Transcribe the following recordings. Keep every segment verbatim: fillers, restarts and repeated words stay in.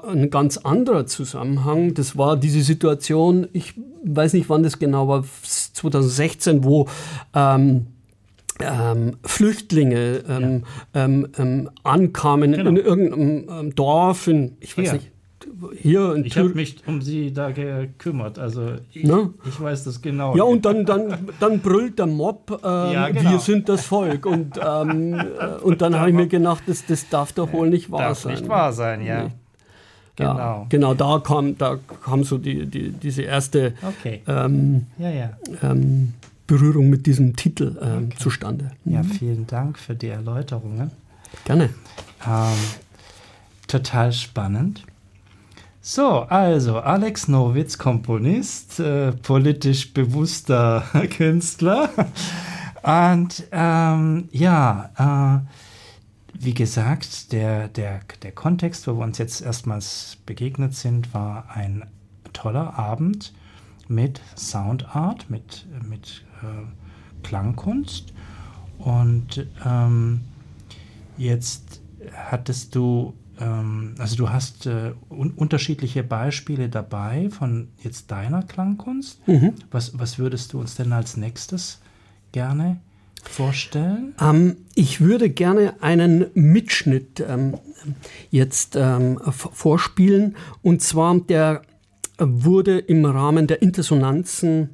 ein ganz anderer Zusammenhang. Das war diese Situation, ich weiß nicht, wann das genau war, zwanzig sechzehn, wo ähm, ähm, Flüchtlinge ähm, ja. ähm, ähm, ankamen genau. in irgendeinem ähm, Dorf, in, ich weiß ja. nicht, hier in Ich habe mich um sie da gekümmert, also ich, ne? ich weiß das genau. Ja, und dann, dann, dann brüllt der Mob, ähm, ja, genau. wir sind das Volk. Und, ähm, äh, und dann habe ich mir gedacht, das, das darf doch wohl nicht wahr darf sein. Darf nicht wahr sein, ja. Nee. Genau. Ja, genau, da kam, da kam so die, die, diese erste okay. ähm, ja, ja. Ähm, Berührung mit diesem Titel ähm, okay. zustande. Ja, vielen Dank für die Erläuterungen. Gerne. Ähm, total spannend. So, also Alex Nowitz, Komponist, äh, politisch bewusster Künstler. Und ähm, ja, äh, wie gesagt, der, der, der Kontext, wo wir uns jetzt erstmals begegnet sind, war ein toller Abend mit Soundart, mit, mit äh, Klangkunst. Und ähm, jetzt hattest du Also du hast äh, un- unterschiedliche Beispiele dabei von jetzt deiner Klangkunst. Mhm. Was, was würdest du uns denn als nächstes gerne vorstellen? Ähm, ich würde gerne einen Mitschnitt ähm, jetzt ähm, f- vorspielen. Und zwar, der wurde im Rahmen der Intersonanzen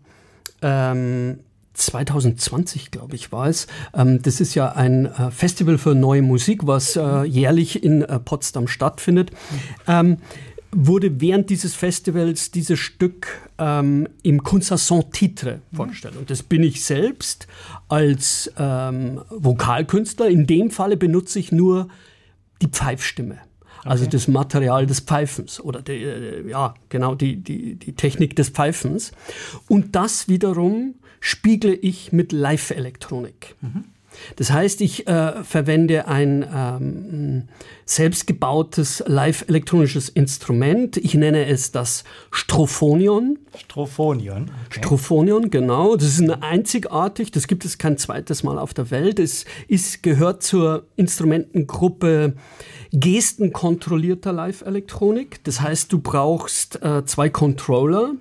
ähm, zwanzig zwanzig, glaube ich, war es. Ähm, das ist ja ein äh, Festival für neue Musik, was äh, jährlich in äh, Potsdam stattfindet. Ähm, wurde während dieses Festivals dieses Stück ähm, im Concert Titre vorgestellt. Und das bin ich selbst als ähm, Vokalkünstler. In dem Falle benutze ich nur die Pfeifstimme. Also okay. das Material des Pfeifens oder die, äh, ja, genau die, die, die Technik des Pfeifens. Und das wiederum spiegle ich mit Live-Elektronik. Mhm. Das heißt, ich äh, verwende ein ähm, selbstgebautes live-elektronisches Instrument. Ich nenne es das Strophonion. Strophonion. Okay. Strophonion, genau. Das ist eine einzigartig, das gibt es kein zweites Mal auf der Welt. Es ist, gehört zur Instrumentengruppe gestenkontrollierter Live-Elektronik. Das heißt, du brauchst äh, zwei Controller, mhm.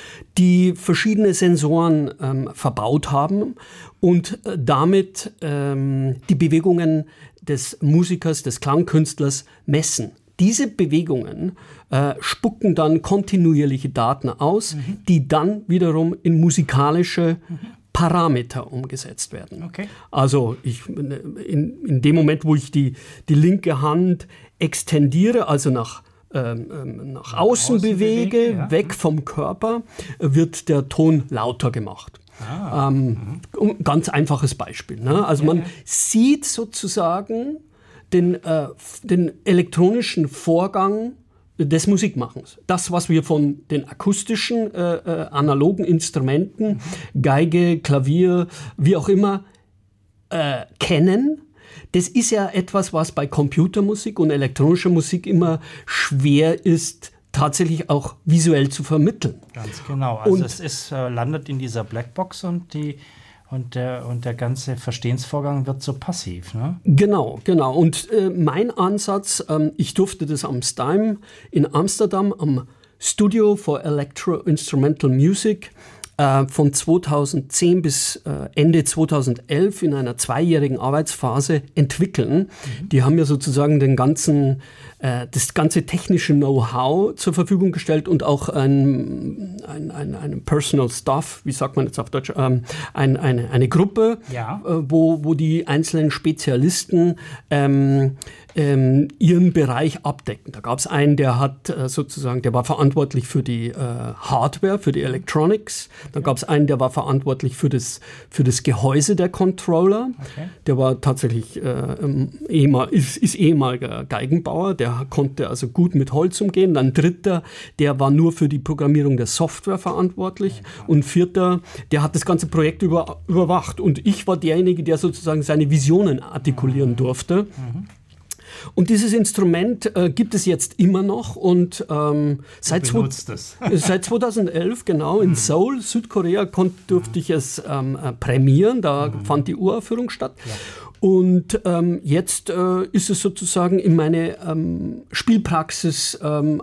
die verschiedene Sensoren ähm, verbaut haben und äh, damit ähm, die Bewegungen des Musikers, des Klangkünstlers messen. Diese Bewegungen äh, spucken dann kontinuierliche Daten aus, mhm. die dann wiederum in musikalische mhm. Parameter umgesetzt werden. Okay. Also ich, in, in dem Moment, wo ich die, die linke Hand extendiere, also nach, ähm, nach, nach außen, außen bewege, bewege ja. weg vom Körper, wird der Ton lauter gemacht. Ah. Ähm, mhm. Ganz einfaches Beispiel. Ne? Also man ja, ja. sieht sozusagen den, äh, den elektronischen Vorgang des Musikmachens. Das, was wir von den akustischen, äh, äh, analogen Instrumenten, mhm. Geige, Klavier, wie auch immer, äh, kennen, das ist ja etwas, was bei Computermusik und elektronischer Musik immer schwer ist, tatsächlich auch visuell zu vermitteln. Ganz genau. Also und es ist, äh, landet in dieser Blackbox und die Und der, und der ganze Verstehensvorgang wird so passiv, ne? Genau, genau. Und äh, mein Ansatz, ähm, ich durfte das am STIM in Amsterdam am Studio for Electro-Instrumental Music äh, von zweitausendzehn bis äh, Ende zweitausendelf in einer zweijährigen Arbeitsphase entwickeln. Mhm. Die haben mir sozusagen den ganzen das ganze technische Know-how zur Verfügung gestellt und auch ein, ein, ein, ein Personal Staff, wie sagt man jetzt auf Deutsch, ähm, ein, eine, eine Gruppe, ja. äh, wo, wo die einzelnen Spezialisten ähm, ähm, ihren Bereich abdecken. Da gab es einen, der hat äh, sozusagen, der war verantwortlich für die äh, Hardware, für die Electronics. Dann okay. gab es einen, der war verantwortlich für das, für das Gehäuse der Controller. Okay. Der war tatsächlich äh, ehemal, ist, ist ehemaliger Geigenbauer, der konnte also gut mit Holz umgehen. Dann dritter, der war nur für die Programmierung der Software verantwortlich. Okay. Und vierter, der hat das ganze Projekt über, überwacht. Und ich war derjenige, der sozusagen seine Visionen artikulieren mhm. durfte. Mhm. Und dieses Instrument äh, gibt es jetzt immer noch und ähm, seit, zwo- seit zweitausendelf, genau, in Seoul, Südkorea, konnt, durfte ich es ähm, äh, prämieren, da mhm. fand die Uraufführung statt. Ja. Und ähm, jetzt äh, ist es sozusagen in meine ähm, Spielpraxis ähm,